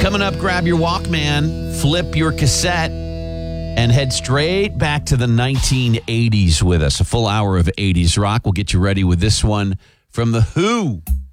Coming up, grab your Walkman, flip your cassette, and head straight back to the 1980s with us. A full hour of 80s rock. We'll get you ready with this one from The Who.